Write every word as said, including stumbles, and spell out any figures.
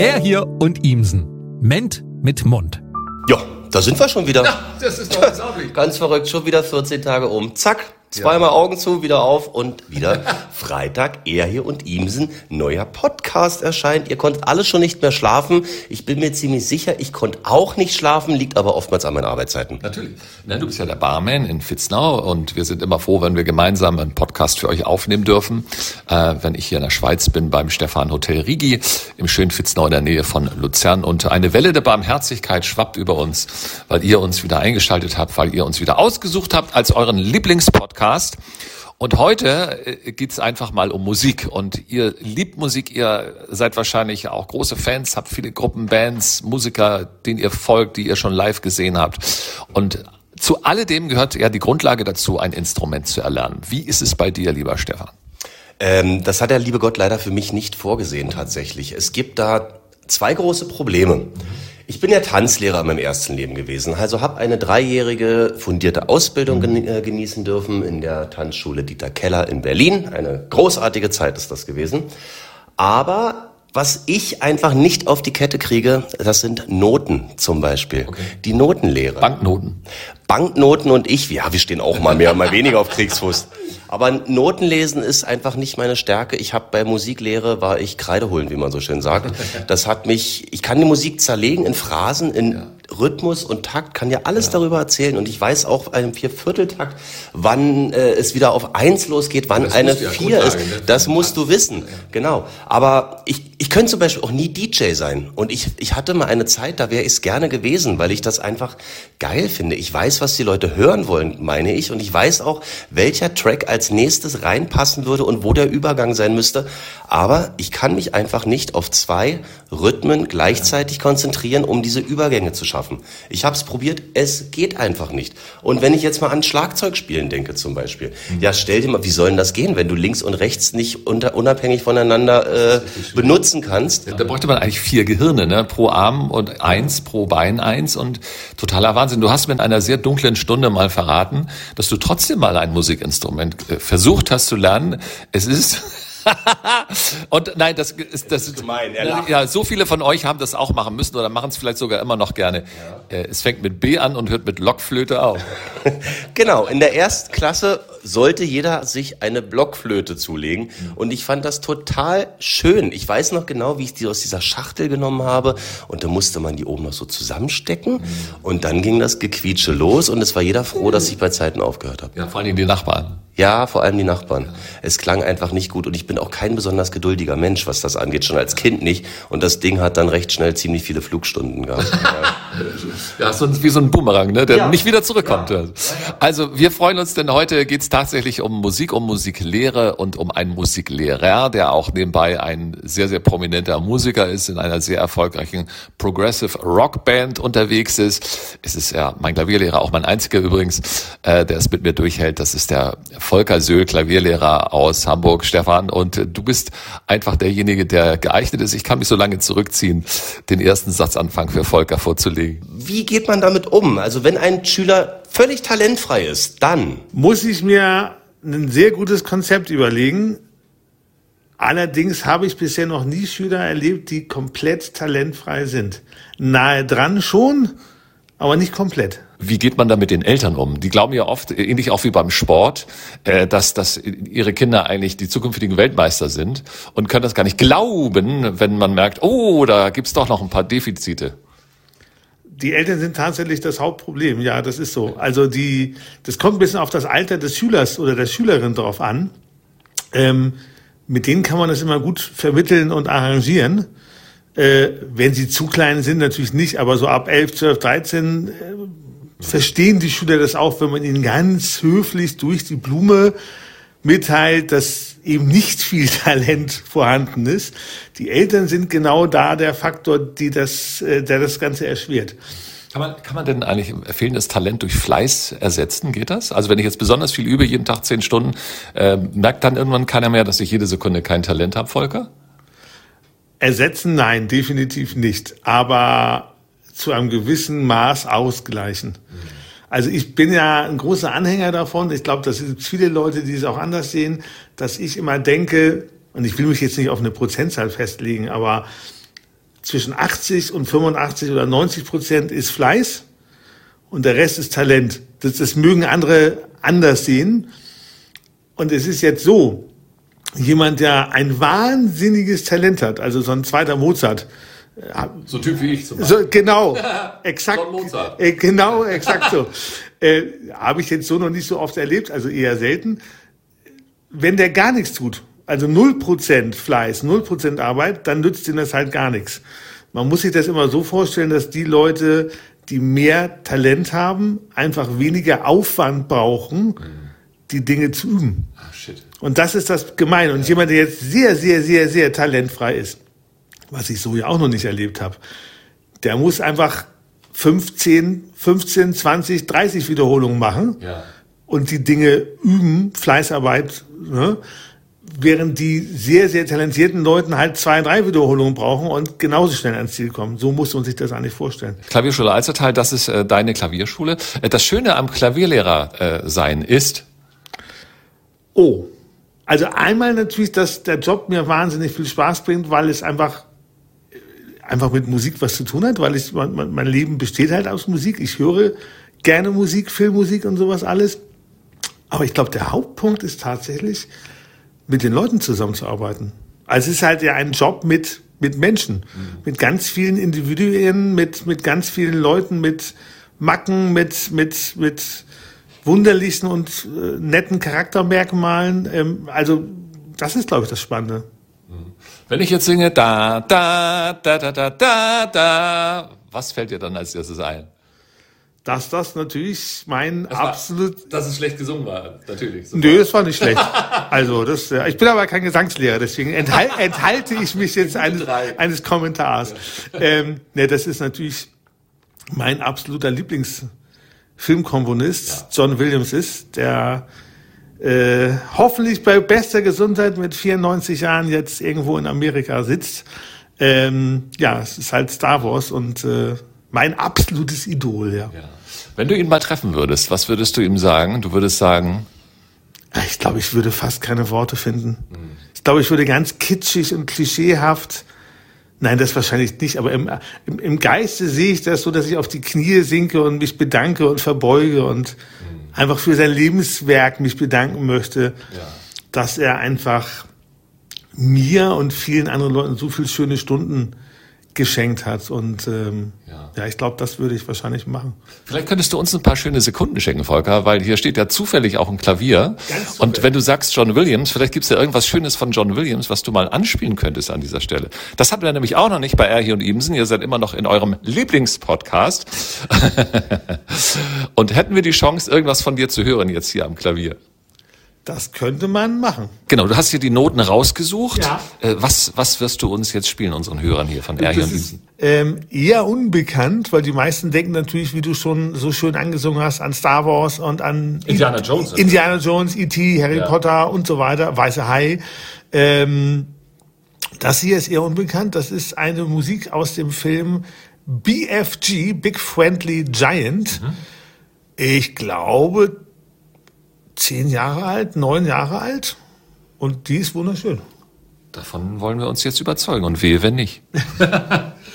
Er hier und Iemsen. Ment mit Mund. Ja, da sind wir schon wieder. Ja, das ist doch unglaublich. Ganz verrückt, schon wieder vierzehn Tage um. Zack, zweimal ja. Augen zu, wieder auf und wieder Freitag, Er hier und Iemsen, neuer Podcast erscheint. Ihr konntet alle schon nicht mehr schlafen. Ich bin mir ziemlich sicher, ich konnte auch nicht schlafen, liegt aber oftmals an meinen Arbeitszeiten. Natürlich. Na, du bist ja der Barman in Vitznau und wir sind immer froh, wenn wir gemeinsam einen Podcast für euch aufnehmen dürfen. Äh, wenn ich hier in der Schweiz bin, beim Stefan Hotel Rigi, im schönen Vitznau in der Nähe von Luzern. Und eine Welle der Barmherzigkeit schwappt über uns, weil ihr uns wieder eingeschaltet habt, weil ihr uns wieder ausgesucht habt als euren Lieblingspodcast. Und heute geht's einfach mal um Musik. Und ihr liebt Musik, ihr seid wahrscheinlich auch große Fans, habt viele Gruppen, Bands, Musiker, denen ihr folgt, die ihr schon live gesehen habt. Und zu alledem gehört ja die Grundlage dazu, ein Instrument zu erlernen. Wie ist es bei dir, lieber Stefan? Ähm, das hat der liebe Gott leider für mich nicht vorgesehen tatsächlich. Es gibt da zwei große Probleme. Ich bin ja Tanzlehrer in meinem ersten Leben gewesen, also habe eine dreijährige fundierte Ausbildung genießen dürfen in der Tanzschule Dieter Keller in Berlin. Eine großartige Zeit ist das gewesen. Aber was ich einfach nicht auf die Kette kriege, das sind Noten zum Beispiel. Okay. Die Notenlehre. Banknoten. Banknoten und ich, ja, wir stehen auch mal mehr, mal weniger auf Kriegsfuß. Aber Notenlesen ist einfach nicht meine Stärke. Ich habe bei Musiklehre war ich Kreide holen, wie man so schön sagt. Das hat mich, ich kann die Musik zerlegen in Phrasen, in ja. Rhythmus und Takt, kann ja alles ja. darüber erzählen. Und ich weiß auch bei einem Viervierteltakt, wann äh, es wieder auf eins losgeht, wann das eine Vier ist. Das musst du wissen, ja. genau. Aber ich, ich könnte zum Beispiel auch nie D J sein. Und ich, ich hatte mal eine Zeit, da wäre ich es gerne gewesen, weil ich das einfach geil finde. Ich weiß, was die Leute hören wollen, meine ich. Und ich weiß auch, welcher Track als nächstes reinpassen würde und wo der Übergang sein müsste. Aber ich kann mich einfach nicht auf zwei Rhythmen gleichzeitig konzentrieren, um diese Übergänge zu schaffen. Ich habe es probiert, es geht einfach nicht. Und wenn ich jetzt mal an Schlagzeugspielen denke zum Beispiel, mhm. ja, stell dir mal, wie soll denn das gehen, wenn du links und rechts nicht unter, unabhängig voneinander äh, benutzen kannst? Da bräuchte man eigentlich vier Gehirne, ne? Pro Arm und eins, pro Bein eins und totaler Wahnsinn. Du hast mir in einer sehr dunklen Stunde mal verraten, dass du trotzdem mal ein Musikinstrument äh, versucht hast zu lernen. Es ist und nein, das ist das, das ist gemein. Ja, so viele von euch haben das auch machen müssen oder machen es vielleicht sogar immer noch gerne. Ja. Es fängt mit B an und hört mit Blockflöte auf. Genau, in der ersten Klasse sollte jeder sich eine Blockflöte zulegen und ich fand das total schön. Ich weiß noch genau, wie ich die aus dieser Schachtel genommen habe und da musste man die oben noch so zusammenstecken mhm. und dann ging das Gequietsche los und es war jeder froh, dass ich bei Zeiten aufgehört habe. Ja, vor allem die Nachbarn. Ja, vor allem die Nachbarn. Ja. Es klang einfach nicht gut und ich bin auch kein besonders geduldiger Mensch, was das angeht, schon als Kind nicht. Und das Ding hat dann recht schnell ziemlich viele Flugstunden gehabt. Ja, so wie so ein Boomerang, ne, der ja. nicht wieder zurückkommt. Ja. Also wir freuen uns, denn heute geht's tatsächlich um Musik, um Musiklehre und um einen Musiklehrer, der auch nebenbei ein sehr, sehr prominenter Musiker ist, in einer sehr erfolgreichen Progressive Rock Band unterwegs ist. Es ist ja mein Klavierlehrer, auch mein einziger übrigens, äh, der es mit mir durchhält. Das ist der Volker Söhl, Klavierlehrer aus Hamburg, Stefan. Und du bist einfach derjenige, der geeignet ist. Ich kann mich so lange zurückziehen, den ersten Satzanfang für Volker vorzulegen. Wie geht man damit um? Also wenn ein Schüler völlig talentfrei ist, dann muss ich mir ein sehr gutes Konzept überlegen. Allerdings habe ich bisher noch nie Schüler erlebt, die komplett talentfrei sind. Nahe dran schon, aber nicht komplett. Wie geht man da mit den Eltern um? Die glauben ja oft, ähnlich auch wie beim Sport, dass, dass ihre Kinder eigentlich die zukünftigen Weltmeister sind und können das gar nicht glauben, wenn man merkt, oh, da gibt's doch noch ein paar Defizite. Die Eltern sind tatsächlich das Hauptproblem, ja, das ist so. Also die, das kommt ein bisschen auf das Alter des Schülers oder der Schülerin drauf an. Ähm, mit denen kann man das immer gut vermitteln und arrangieren. Äh, wenn sie zu klein sind, natürlich nicht, aber so ab elf, zwölf, dreizehn äh, verstehen die Schüler das auch, wenn man ihnen ganz höflich durch die Blume mitteilt, dass eben nicht viel Talent vorhanden ist. Die Eltern sind genau da der Faktor, die das, der das Ganze erschwert. Kann man, kann man denn eigentlich fehlendes Talent durch Fleiß ersetzen? Geht das? Also wenn ich jetzt besonders viel übe, jeden Tag zehn Stunden, äh, merkt dann irgendwann keiner mehr, dass ich jede Sekunde kein Talent habe, Volker? Ersetzen? Nein, definitiv nicht. Aber zu einem gewissen Maß ausgleichen. Also ich bin ja ein großer Anhänger davon. Ich glaube, das sind viele Leute, die es auch anders sehen, dass ich immer denke, und ich will mich jetzt nicht auf eine Prozentzahl festlegen, aber zwischen achtzig und fünfundachtzig oder neunzig Prozent ist Fleiß und der Rest ist Talent. Das, das mögen andere anders sehen. Und es ist jetzt so, jemand, der ein wahnsinniges Talent hat, also so ein zweiter Mozart. So ein Typ wie ich zum Beispiel. So, genau, exakt. John Mozart. Äh, genau, exakt so. äh, habe ich jetzt so noch nicht so oft erlebt, also eher selten. Wenn der gar nichts tut, also null Prozent Fleiß, null Prozent Arbeit, dann nützt ihm das halt gar nichts. Man muss sich das immer so vorstellen, dass die Leute, die mehr Talent haben, einfach weniger Aufwand brauchen, mhm. die Dinge zu üben. Ah, shit. Und das ist das Gemeine. Und ja. jemand, der jetzt sehr, sehr, sehr, sehr talentfrei ist, was ich so ja auch noch nicht erlebt habe, der muss einfach fünfzehn, fünfzehn, zwanzig, dreißig Wiederholungen machen ja. und die Dinge üben, Fleißarbeit, ne? Während die sehr, sehr talentierten Leuten halt zwei, drei Wiederholungen brauchen und genauso schnell ans Ziel kommen. So muss man sich das eigentlich vorstellen. Klavierschule Alzertal, das ist äh, deine Klavierschule. Das Schöne am Klavierlehrer äh, sein ist? Oh, also einmal natürlich, dass der Job mir wahnsinnig viel Spaß bringt, weil es einfach einfach mit Musik was zu tun hat, weil ich, mein, mein Leben besteht halt aus Musik. Ich höre gerne Musik, Filmmusik und sowas alles. Aber ich glaube, der Hauptpunkt ist tatsächlich, mit den Leuten zusammenzuarbeiten. Also es ist halt ja ein Job mit, mit Menschen, mhm. mit ganz vielen Individuen, mit, mit ganz vielen Leuten, mit Macken, mit, mit, mit wunderlichen und äh, netten Charaktermerkmalen. Ähm, also das ist, glaube ich, das Spannende. Wenn ich jetzt singe, da, da, da, da, da, da, da, was fällt dir dann als erstes ein? Dass das natürlich mein das war, absolut... Dass es schlecht gesungen war, natürlich. Super. Nö, das war nicht schlecht. Also, das, ich bin aber kein Gesangslehrer, deswegen enthal, enthalte ich mich jetzt eines, eines Kommentars. Ja. Ähm, ne, das ist natürlich mein absoluter Lieblingsfilmkomponist, ja. John Williams ist, der äh, hoffentlich bei bester Gesundheit mit vierundneunzig Jahren jetzt irgendwo in Amerika sitzt. Ähm, ja, es ist halt Star Wars und äh, mein absolutes Idol, ja. ja. Wenn du ihn mal treffen würdest, was würdest du ihm sagen? Du würdest sagen... Ich glaube, ich würde fast keine Worte finden. Mhm. Ich glaube, ich würde ganz kitschig und klischeehaft... Nein, das wahrscheinlich nicht, aber im, im, im Geiste sehe ich das so, dass ich auf die Knie sinke und mich bedanke und verbeuge und mhm. einfach für sein Lebenswerk mich bedanken möchte, ja. dass er einfach mir und vielen anderen Leuten so viele schöne Stunden geschenkt hat und ähm, ja. ja, ich glaube, das würde ich wahrscheinlich machen. Vielleicht könntest du uns ein paar schöne Sekunden schenken, Volker, weil hier steht ja zufällig auch ein Klavier. Und wenn du sagst John Williams, vielleicht gibt's ja irgendwas Schönes von John Williams, was du mal anspielen könntest an dieser Stelle. Das hatten wir nämlich auch noch nicht bei Erhi und Imsen. Ihr seid immer noch in eurem Lieblingspodcast. Und hätten wir die Chance, irgendwas von dir zu hören jetzt hier am Klavier? Das könnte man machen. Genau, du hast hier die Noten rausgesucht. Ja. Äh, was, was wirst du uns jetzt spielen, unseren Hörern hier von Erhi und Imsen? Ähm, eher unbekannt, weil die meisten denken natürlich, wie du schon so schön angesungen hast, an Star Wars und an Indiana I- Jones. Indiana Jones, E T, Harry ja. Potter und so weiter, Weiße Hai. Ähm, das hier ist eher unbekannt. Das ist eine Musik aus dem Film B F G, Big Friendly Giant. Mhm. Ich glaube, zehn Jahre alt, neun Jahre alt und die ist wunderschön. Davon wollen wir uns jetzt überzeugen und wehe, wenn nicht.